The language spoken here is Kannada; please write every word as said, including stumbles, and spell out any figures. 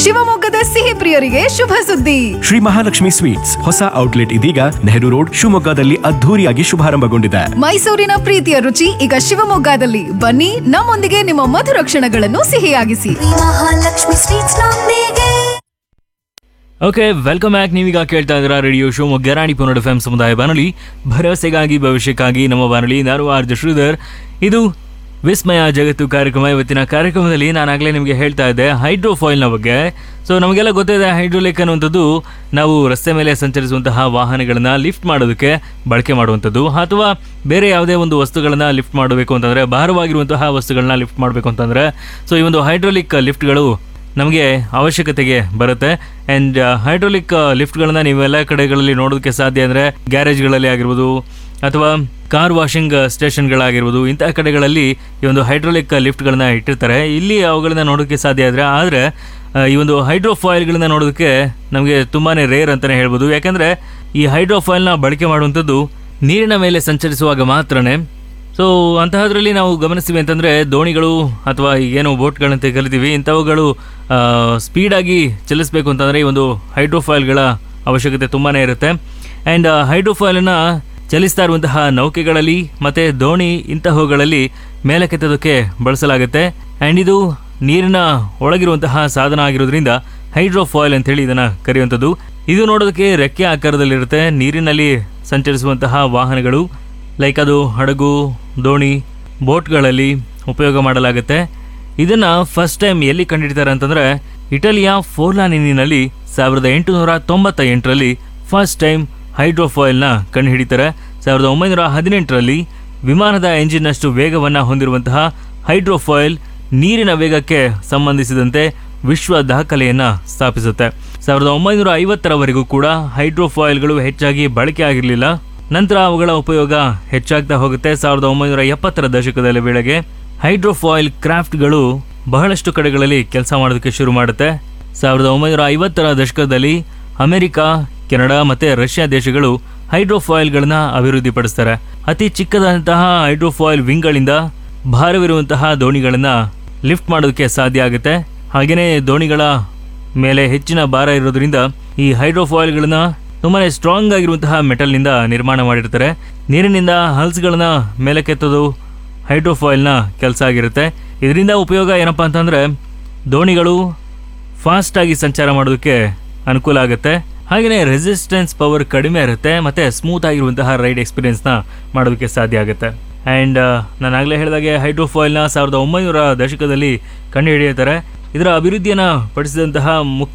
ಶಿವಮೊಗ್ಗದ ಸಿಹಿ ಪ್ರಿಯರಿಗೆ ಶುಭ ಸುದ್ದಿ. ಶ್ರೀ ಮಹಾಲಕ್ಷ್ಮಿ ಸ್ವೀಟ್ಸ್ ಹೊಸ ಔಟ್ಲೆಟ್ ಇದೀಗ ನೆಹರು ರೋಡ್ ಶಿವಮೊಗ್ಗದಲ್ಲಿ ಅದ್ಧೂರಿಯಾಗಿ ಶುಭಾರಂಭಗೊಂಡಿದೆ. ಮೈಸೂರಿನ ಪ್ರೀತಿಯ ರುಚಿ ಈಗ ಶಿವಮೊಗ್ಗದಲ್ಲಿ. ಬನ್ನಿ, ನಮ್ಮೊಂದಿಗೆ ನಿಮ್ಮ ಮಧುರ ಕ್ಷಣಗಳನ್ನು ಸಿಹಿಯಾಗಿಸಿ. ಮಹಾಲಕ್ಷ್ಮಿ ಸ್ವೀಟ್ಸ್ ನೊಂದಿಗೆ. Okay, welcome back. ನೀವೀಗ ಕೇಳ್ತಾ ಇದ್ದೀರಾ ರೇಡಿಯೋ ಶಿವಮೊಗ್ಗ ರಾಣಿ ಪುನರ್ ಎಫ್ ಎಂ ಸಮುದಾಯ ಬಾನುಲಿ, ಭರವಸೆಗಾಗಿ ಭವಿಷ್ಯಕ್ಕಾಗಿ ನಮ್ಮ ಬಾನುಲಿ. ನಾನು ಆರ್ ಜೆ ಶ್ರೀಧರ್. ಇದು ವಿಸ್ಮಯ ಜಗತ್ತು ಕಾರ್ಯಕ್ರಮ. ಇವತ್ತಿನ ಕಾರ್ಯಕ್ರಮದಲ್ಲಿ ನಾನಾಗಲೇ ನಿಮಗೆ ಹೇಳ್ತಾ ಇದ್ದೆ ಹೈಡ್ರೋಫಾಯಿಲ್ನ ಬಗ್ಗೆ. ಸೊ ನಮಗೆಲ್ಲ ಗೊತ್ತಿದೆ, ಹೈಡ್ರೋಲಿಕ್ ಅನ್ನುವಂಥದ್ದು ನಾವು ರಸ್ತೆ ಮೇಲೆ ಸಂಚರಿಸುವಂತಹ ವಾಹನಗಳನ್ನು ಲಿಫ್ಟ್ ಮಾಡೋದಕ್ಕೆ ಬಳಕೆ ಮಾಡುವಂಥದ್ದು, ಅಥವಾ ಬೇರೆ ಯಾವುದೇ ಒಂದು ವಸ್ತುಗಳನ್ನು ಲಿಫ್ಟ್ ಮಾಡಬೇಕು ಅಂತಂದರೆ, ಭಾರವಾಗಿರುವಂತಹ ವಸ್ತುಗಳನ್ನ ಲಿಫ್ಟ್ ಮಾಡಬೇಕು ಅಂತಂದರೆ ಸೊ ಈ ಒಂದು ಹೈಡ್ರೋಲಿಕ್ ಲಿಫ್ಟ್ಗಳು ನಮಗೆ ಅವಶ್ಯಕತೆಗೆ ಬರುತ್ತೆ. ಆ್ಯಂಡ್ ಹೈಡ್ರೋಲಿಕ್ ಲಿಫ್ಟ್ಗಳನ್ನ ನೀವೆಲ್ಲ ಕಡೆಗಳಲ್ಲಿ ನೋಡೋದಕ್ಕೆ ಸಾಧ್ಯ. ಅಂದರೆ ಗ್ಯಾರೇಜ್ಗಳಲ್ಲಿ ಆಗಿರ್ಬೋದು, ಅಥವಾ ಕಾರ್ ವಾಷಿಂಗ್ ಸ್ಟೇಷನ್ಗಳಾಗಿರ್ಬೋದು, ಇಂತಹ ಕಡೆಗಳಲ್ಲಿ ಈ ಒಂದು ಹೈಡ್ರೋಲಿಕ್ ಲಿಫ್ಟ್ಗಳನ್ನ ಇಟ್ಟಿರ್ತಾರೆ. ಇಲ್ಲಿ ಅವುಗಳನ್ನ ನೋಡೋದಕ್ಕೆ ಸಾಧ್ಯ ಆದರೆ ಆದರೆ ಈ ಒಂದು ಹೈಡ್ರೋಫಾಯಿಲ್ಗಳನ್ನ ನೋಡೋದಕ್ಕೆ ನಮಗೆ ತುಂಬಾ ರೇರ್ ಅಂತಲೇ ಹೇಳ್ಬೋದು. ಯಾಕೆಂದರೆ ಈ ಹೈಡ್ರೋಫಾಯಿಲ್ನ ಬಳಕೆ ಮಾಡುವಂಥದ್ದು ನೀರಿನ ಮೇಲೆ ಸಂಚರಿಸುವಾಗ ಮಾತ್ರನೇ. ಸೊ ಅಂತಹದ್ರಲ್ಲಿ ನಾವು ಗಮನಿಸ್ತೀವಿ ಅಂತಂದರೆ, ದೋಣಿಗಳು ಅಥವಾ ಈಗೇನು ಬೋಟ್ಗಳಂತ ಕರಿತೀವಿ, ಇಂಥವುಗಳು ಸ್ಪೀಡಾಗಿ ಚಲಿಸಬೇಕು ಅಂತಂದರೆ ಈ ಒಂದು ಹೈಡ್ರೋಫಾಯಿಲ್ಗಳ ಅವಶ್ಯಕತೆ ತುಂಬಾ ಇರುತ್ತೆ. ಆ್ಯಂಡ್ ಹೈಡ್ರೋಫಾಯಿಲನ್ನು ಚಲಿಸ್ತಾ ಇರುವಂತಹ ನೌಕೆಗಳಲ್ಲಿ ಮತ್ತು ದೋಣಿ ಇಂತಹವುಗಳಲ್ಲಿ ಮೇಲಕ್ಕೆತ್ತೋದಕ್ಕೆ ಬಳಸಲಾಗುತ್ತೆ. ಆ್ಯಂಡ್ ಇದು ನೀರಿನ ಒಳಗಿರುವಂತಹ ಸಾಧನ ಆಗಿರೋದ್ರಿಂದ ಹೈಡ್ರೋಫಾಯಿಲ್ ಅಂತೇಳಿ ಇದನ್ನು ಕರೆಯುವಂಥದ್ದು. ಇದು ನೋಡೋದಕ್ಕೆ ರೆಕ್ಕೆ ಆಕಾರದಲ್ಲಿರುತ್ತೆ. ನೀರಿನಲ್ಲಿ ಸಂಚರಿಸುವಂತಹ ವಾಹನಗಳು ಲೈಕ್ ಅದು ಹಡಗು, ದೋಣಿ, ಬೋಟ್ಗಳಲ್ಲಿ ಉಪಯೋಗ ಮಾಡಲಾಗುತ್ತೆ. ಇದನ್ನು ಫಸ್ಟ್ ಟೈಮ್ ಎಲ್ಲಿ ಕಂಡುಹಿಡಿತಾರೆ ಅಂತಂದರೆ, ಇಟಲಿಯ ಫೋರ್ಲಾನಿನಲ್ಲಿ ಸಾವಿರದ ಎಂಟುನೂರ ತೊಂಬತ್ತ ಎಂಟರಲ್ಲಿ ಫಸ್ಟ್ ಟೈಮ್ ಹೈಡ್ರೋಫಾಯಿಲ್ನ ಕಂಡುಹಿಡಿತಾರೆ. ಸಾವಿರದ ಒಂಬೈನೂರ ಹದಿನೆಂಟರಲ್ಲಿ ವಿಮಾನದ ಎಂಜಿನ್ನಷ್ಟು ವೇಗವನ್ನು ಹೊಂದಿರುವಂತಹ ಹೈಡ್ರೋಫಾಯಿಲ್ ನೀರಿನ ವೇಗಕ್ಕೆ ಸಂಬಂಧಿಸಿದಂತೆ ವಿಶ್ವ ದಾಖಲೆಯನ್ನು ಸ್ಥಾಪಿಸುತ್ತೆ. ಸಾವಿರದ ಒಂಬೈನೂರ ಐವತ್ತರವರೆಗೂ ಕೂಡ ಹೈಡ್ರೋಫಾಯಿಲ್ಗಳು ಹೆಚ್ಚಾಗಿ ಬಳಕೆ ಆಗಿರಲಿಲ್ಲ. ನಂತರ ಅವುಗಳ ಉಪಯೋಗ ಹೆಚ್ಚಾಗ್ತಾ ಹೋಗುತ್ತೆ. ಸಾವಿರದ ಒಂಬೈನೂರ ಎಪ್ಪತ್ತರ ದಶಕದ ವೇಳೆಗೆ ಹೈಡ್ರೋಫಾಯಿಲ್ ಕ್ರಾಫ್ಟ್ಗಳು ಬಹಳಷ್ಟು ಕಡೆಗಳಲ್ಲಿ ಕೆಲಸ ಮಾಡೋದಕ್ಕೆ ಶುರು ಮಾಡುತ್ತೆ. ಸಾವಿರದ ಒಂಬೈನೂರ ಐವತ್ತರ ದಶಕದಲ್ಲಿ ಅಮೆರಿಕ, ಕೆನಡಾ ಮತ್ತು ರಷ್ಯಾ ದೇಶಗಳು ಹೈಡ್ರೋಫಾಯಿಲ್ಗಳನ್ನ ಅಭಿವೃದ್ಧಿಪಡಿಸ್ತಾರೆ. ಅತಿ ಚಿಕ್ಕದಾದಂತಹ ಹೈಡ್ರೋಫಾಯಿಲ್ ವಿಂಗ್ಗಳಿಂದ ಭಾರವಿರುವಂತಹ ದೋಣಿಗಳನ್ನು ಲಿಫ್ಟ್ ಮಾಡೋದಕ್ಕೆ ಸಾಧ್ಯ ಆಗುತ್ತೆ. ಹಾಗೆಯೇ ದೋಣಿಗಳ ಮೇಲೆ ಹೆಚ್ಚಿನ ಭಾರ ಇರೋದ್ರಿಂದ ಈ ಹೈಡ್ರೋಫಾಯಿಲ್ಗಳನ್ನ ತುಂಬಾ ಸ್ಟ್ರಾಂಗ್ ಆಗಿರುವಂತಹ ಮೆಟಲ್ನಿಂದ ನಿರ್ಮಾಣ ಮಾಡಿರ್ತಾರೆ. ನೀರಿನಿಂದ ಹಲ್ಸ್ಗಳನ್ನ ಮೇಲಕ್ಕೆತ್ತೋದು ಹೈಡ್ರೋಫಾಯಿಲ್ನ ಕೆಲಸ ಆಗಿರುತ್ತೆ. ಇದರಿಂದ ಉಪಯೋಗ ಏನಪ್ಪ ಅಂತಂದರೆ, ದೋಣಿಗಳು ಫಾಸ್ಟಾಗಿ ಸಂಚಾರ ಮಾಡೋದಕ್ಕೆ ಅನುಕೂಲ ಆಗುತ್ತೆ. ಹಾಗೆಯೇ ರೆಸಿಸ್ಟೆನ್ಸ್ ಪವರ್ ಕಡಿಮೆ ಇರುತ್ತೆ ಮತ್ತು ಸ್ಮೂತ್ ಆಗಿರುವಂತಹ ರೈಡ್ ಎಕ್ಸ್ಪೀರಿಯನ್ಸ್ನ ಮಾಡೋದಕ್ಕೆ ಸಾಧ್ಯ ಆಗುತ್ತೆ. ಆ್ಯಂಡ್ ನಾನು ಆಗಲೇ ಹೇಳಿದಾಗೆ ಹೈಡ್ರೋಫಾಯಿಲ್ನ ಸಾವಿರದ ಒಂಬೈನೂರ ದಶಕದಲ್ಲಿ ಕಂಡುಹಿಡಿಯುತ್ತಾರೆ. ಇದರ ಅಭಿವೃದ್ಧಿಯನ್ನು ಪಡಿಸಿದಂತಹ ಮುಖ್ಯ